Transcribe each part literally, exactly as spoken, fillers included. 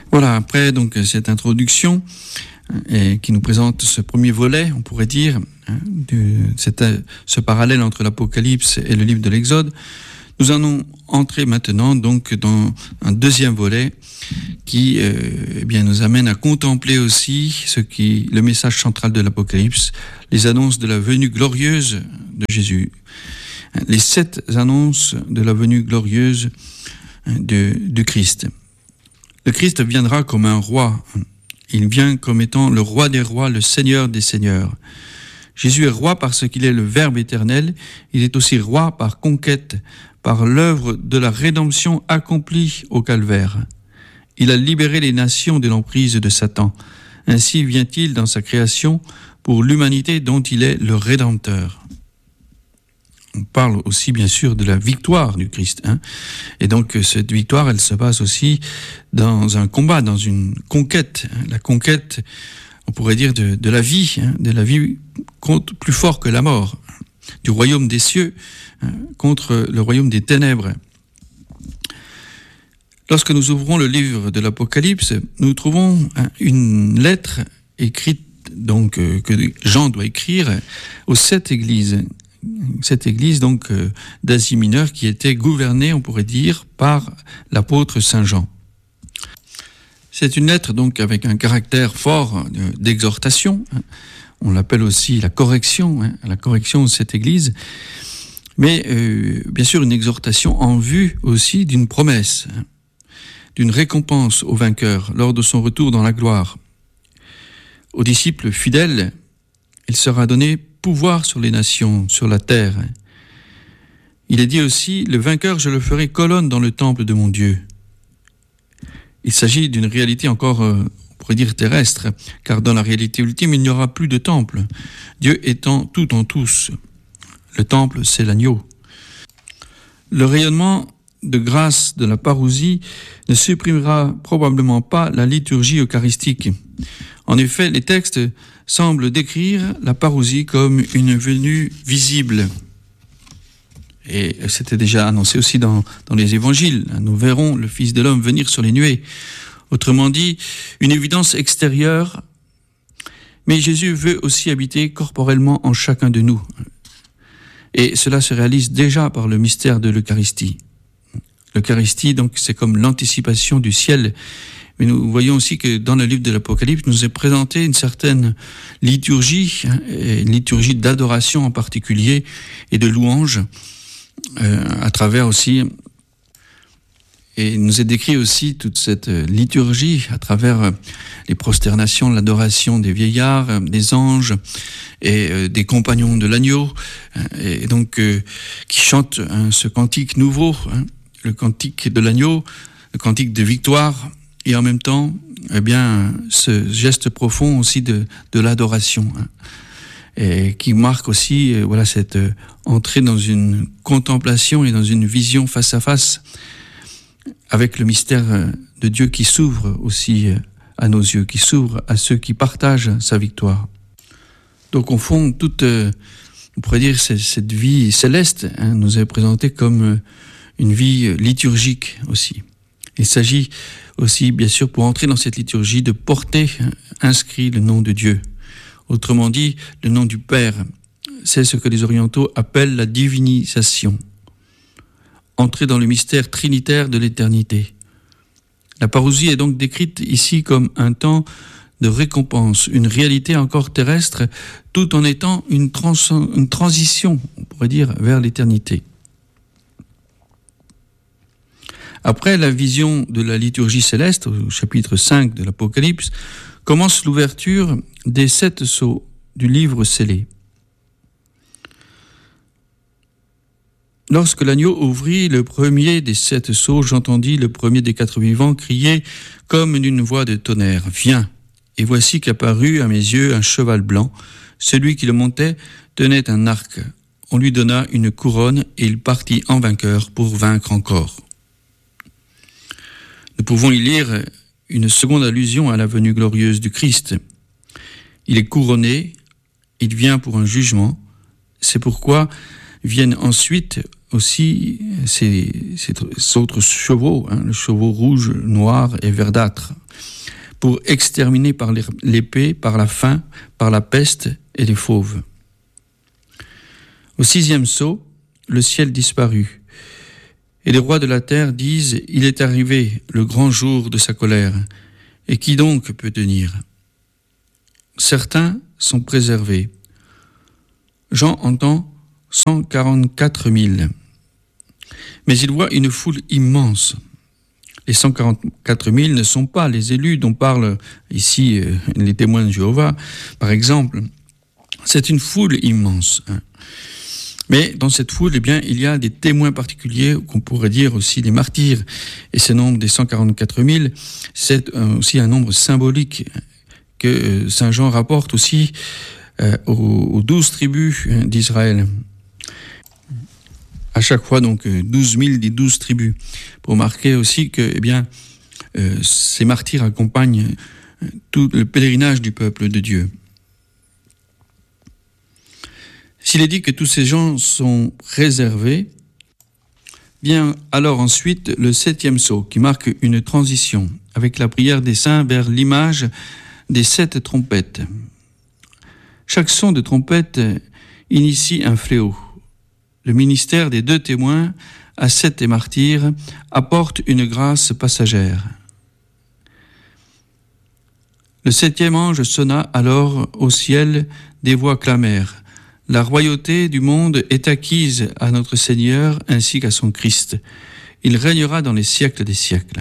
Voilà, après donc cette introduction et qui nous présente ce premier volet, on pourrait dire, hein, de cette, ce parallèle entre l'Apocalypse et le livre de l'Exode, nous allons entrer maintenant donc dans un deuxième volet qui euh, eh bien, nous amène à contempler aussi ce qui, le message central de l'Apocalypse, les annonces de la venue glorieuse de Jésus. Les sept annonces de la venue glorieuse de, de Christ. Le Christ viendra comme un roi. Il vient comme étant le roi des rois, le seigneur des seigneurs. Jésus est roi parce qu'il est le Verbe éternel. Il est aussi roi par conquête, par l'œuvre de la rédemption accomplie au calvaire. Il a libéré les nations de l'emprise de Satan. Ainsi vient-il dans sa création pour l'humanité dont il est le Rédempteur. On parle aussi bien sûr de la victoire du Christ. Hein. Et donc cette victoire, elle se passe aussi dans un combat, dans une conquête. Hein. La conquête, on pourrait dire, de, de la vie, hein, de la vie contre, plus fort que la mort, du royaume des cieux hein, contre le royaume des ténèbres. Lorsque nous ouvrons le livre de l'Apocalypse, nous trouvons hein, une lettre écrite, donc euh, que Jean doit écrire aux sept églises. Cette église donc euh, d'Asie mineure qui était gouvernée, on pourrait dire, par l'apôtre Saint Jean. C'est une lettre donc avec un caractère fort euh, d'exhortation. Hein. On l'appelle aussi la correction, hein, la correction de cette église. Mais euh, bien sûr une exhortation en vue aussi d'une promesse, hein, d'une récompense au vainqueur lors de son retour dans la gloire. Aux disciples fidèles, il sera donné pouvoir sur les nations, sur la terre. Il est dit aussi, le vainqueur, je le ferai colonne dans le temple de mon Dieu. Il s'agit d'une réalité encore, on pourrait dire, terrestre, car dans la réalité ultime, il n'y aura plus de temple, Dieu étant tout en tous. Le temple, c'est l'agneau. Le rayonnement de grâce de la parousie ne supprimera probablement pas la liturgie eucharistique. En effet, les textes semblent décrire la parousie comme une venue visible. Et c'était déjà annoncé aussi dans, dans les évangiles. Nous verrons le Fils de l'homme venir sur les nuées. Autrement dit, une évidence extérieure, mais Jésus veut aussi habiter corporellement en chacun de nous. Et cela se réalise déjà par le mystère de l'Eucharistie. L'Eucharistie, donc, c'est comme l'anticipation du ciel. Mais nous voyons aussi que dans le livre de l'Apocalypse, nous est présenté une certaine liturgie, une liturgie d'adoration en particulier, et de louange, euh, à travers aussi, et il nous est décrit aussi toute cette liturgie à travers les prosternations, l'adoration des vieillards, des anges et euh, des compagnons de l'agneau, et donc euh, qui chantent hein, ce cantique nouveau, hein, le cantique de l'agneau, le cantique de victoire, et en même temps, eh bien, ce geste profond aussi de, de l'adoration, hein, et qui marque aussi, euh, voilà, cette euh, entrée dans une contemplation et dans une vision face à face avec le mystère euh, de Dieu qui s'ouvre aussi euh, à nos yeux, qui s'ouvre à ceux qui partagent sa victoire. Donc, au fond, toute, euh, on pourrait dire, cette, cette vie céleste hein, nous est présentée comme euh, une vie liturgique aussi. Il s'agit aussi, bien sûr, pour entrer dans cette liturgie, de porter inscrit le nom de Dieu. Autrement dit, le nom du Père. C'est ce que les orientaux appellent la divinisation. Entrer dans le mystère trinitaire de l'éternité. La parousie est donc décrite ici comme un temps de récompense, une réalité encore terrestre, tout en étant une, trans- une transition, on pourrait dire, vers l'éternité. Après la vision de la liturgie céleste, au chapitre cinq de l'Apocalypse, commence l'ouverture des sept sceaux du livre scellé. Lorsque l'agneau ouvrit le premier des sept sceaux, j'entendis le premier des quatre vivants crier comme d'une voix de tonnerre, « Viens !» Et voici qu'apparut à mes yeux un cheval blanc. Celui qui le montait tenait un arc. On lui donna une couronne et il partit en vainqueur pour vaincre encore. Nous pouvons y lire une seconde allusion à la venue glorieuse du Christ. Il est couronné, il vient pour un jugement. C'est pourquoi viennent ensuite, aussi ces, ces, ces autres chevaux, hein, le chevaux rouge, noir et verdâtre, pour exterminer par l'épée, par la faim, par la peste et les fauves. Au sixième sceau, le ciel disparut, et les rois de la terre disent « Il est arrivé le grand jour de sa colère, et qui donc peut tenir ?» Certains sont préservés. Jean entend cent quarante-quatre mille. Mais il voit une foule immense. Les cent quarante-quatre mille ne sont pas les élus dont parlent ici euh, les témoins de Jéhovah, par exemple. C'est une foule immense. Hein. Mais dans cette foule, eh bien, il y a des témoins particuliers, qu'on pourrait dire aussi des martyrs. Et ce nombre des cent quarante-quatre mille, c'est euh, aussi un nombre symbolique que euh, Saint Jean rapporte aussi euh, aux douze tribus d'Israël. À chaque fois, donc, douze mille des douze tribus. Pour marquer aussi que, eh bien, euh, ces martyrs accompagnent tout le pèlerinage du peuple de Dieu. S'il est dit que tous ces gens sont réservés, vient alors ensuite le septième sceau, qui marque une transition, avec la prière des saints vers l'image des sept trompettes. Chaque son de trompette initie un fléau. Le ministère des deux témoins, ascètes et martyrs, apporte une grâce passagère. Le septième ange sonna alors au ciel, des voix clamèrent. La royauté du monde est acquise à notre Seigneur ainsi qu'à son Christ. Il régnera dans les siècles des siècles.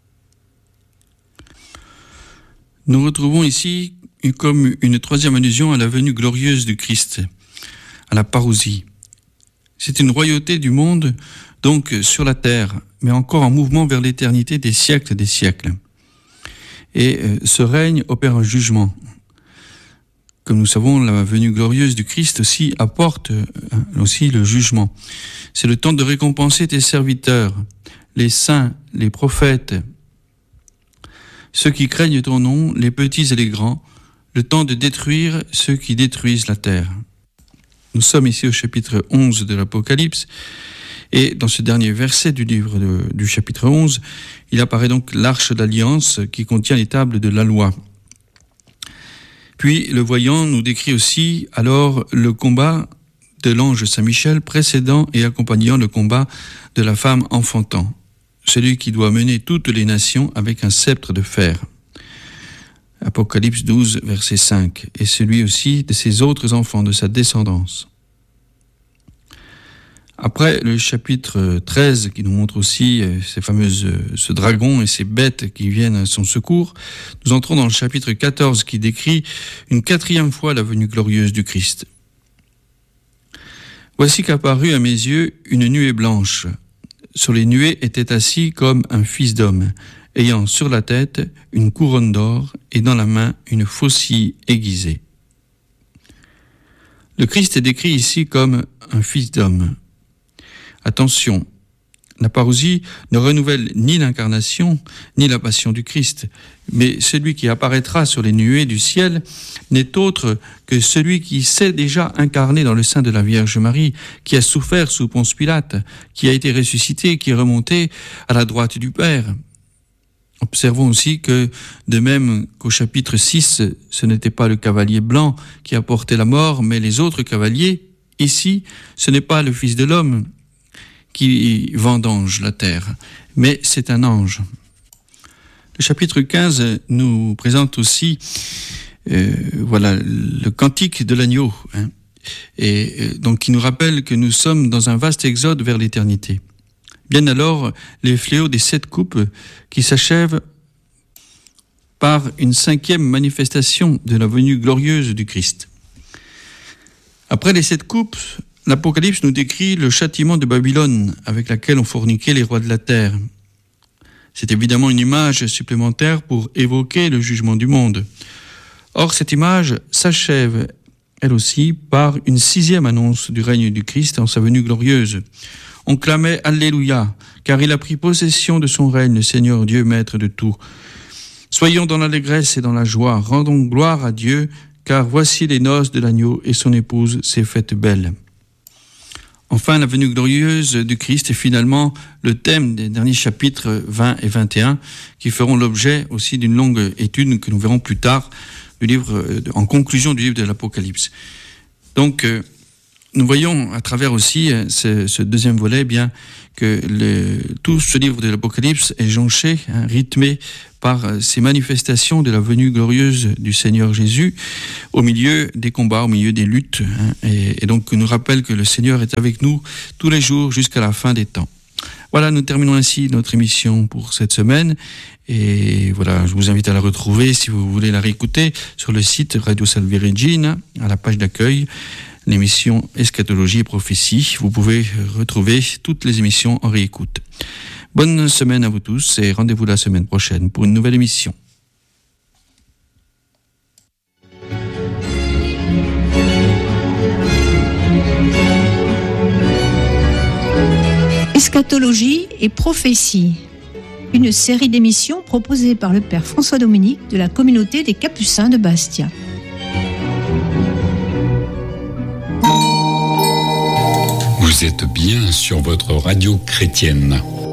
Nous retrouvons ici comme une troisième allusion à la venue glorieuse du Christ, à la parousie. C'est une royauté du monde, donc sur la terre, mais encore en mouvement vers l'éternité des siècles des siècles. Et ce règne opère un jugement. Comme nous savons, la venue glorieuse du Christ aussi apporte aussi le jugement. C'est le temps de récompenser tes serviteurs, les saints, les prophètes, ceux qui craignent ton nom, les petits et les grands, le temps de détruire ceux qui détruisent la terre. Nous sommes ici au chapitre onze de l'Apocalypse, et dans ce dernier verset du livre de, du chapitre onze, il apparaît donc l'arche d'alliance qui contient les tables de la loi. Puis le voyant nous décrit aussi alors le combat de l'ange Saint-Michel précédant et accompagnant le combat de la femme enfantant, celui qui doit mener toutes les nations avec un sceptre de fer. Apocalypse douze, verset cinq, et celui aussi de ses autres enfants, de sa descendance. Après le chapitre treize, qui nous montre aussi ces fameuses, ce dragon et ces bêtes qui viennent à son secours, nous entrons dans le chapitre quatorze, qui décrit une quatrième fois la venue glorieuse du Christ. Voici qu'apparut à mes yeux une nuée blanche. Sur les nuées était assis comme un fils d'homme, ayant sur la tête une couronne d'or et dans la main une faucille aiguisée. Le Christ est décrit ici comme un fils d'homme. Attention, la parousie ne renouvelle ni l'incarnation, ni la passion du Christ, mais celui qui apparaîtra sur les nuées du ciel n'est autre que celui qui s'est déjà incarné dans le sein de la Vierge Marie, qui a souffert sous Ponce Pilate, qui a été ressuscité, qui est remonté à la droite du Père. Observons aussi que, de même qu'au chapitre six, ce n'était pas le cavalier blanc qui apportait la mort, mais les autres cavaliers. Ici, ce n'est pas le Fils de l'homme qui vendange la terre, mais c'est un ange. Le chapitre quinze nous présente aussi euh, voilà, le cantique de l'agneau, hein, et euh, donc qui nous rappelle que nous sommes dans un vaste exode vers l'éternité. Bien alors, les fléaux des sept coupes qui s'achèvent par une cinquième manifestation de la venue glorieuse du Christ. Après les sept coupes, l'Apocalypse nous décrit le châtiment de Babylone avec laquelle ont forniqué les rois de la terre. C'est évidemment une image supplémentaire pour évoquer le jugement du monde. Or, cette image s'achève, elle aussi, par une sixième annonce du règne du Christ en sa venue glorieuse. On clamait « Alléluia », car il a pris possession de son règne, le Seigneur Dieu, maître de tout. Soyons dans l'allégresse et dans la joie, rendons gloire à Dieu, car voici les noces de l'agneau et son épouse s'est faite belle. Enfin, la venue glorieuse du Christ est finalement le thème des derniers chapitres vingt et vingt et un, qui feront l'objet aussi d'une longue étude que nous verrons plus tard du livre, en conclusion du livre de l'Apocalypse. Donc, euh, nous voyons à travers aussi ce, ce deuxième volet, eh bien que le, tout ce livre de l'Apocalypse est jonché, hein, rythmé par ces manifestations de la venue glorieuse du Seigneur Jésus au milieu des combats, au milieu des luttes, hein, et, et donc nous rappelle que le Seigneur est avec nous tous les jours jusqu'à la fin des temps. Voilà, nous terminons ainsi notre émission pour cette semaine. Et voilà, je vous invite à la retrouver, si vous voulez la réécouter, sur le site Radio Salve Regina, à la page d'accueil, l'émission Eschatologie et Prophétie. Vous pouvez retrouver toutes les émissions en réécoute. Bonne semaine à vous tous et rendez-vous la semaine prochaine pour une nouvelle émission. Eschatologie et Prophétie, une série d'émissions proposée par le Père François Dominique de la communauté des Capucins de Bastia. Vous êtes bien sur votre radio chrétienne.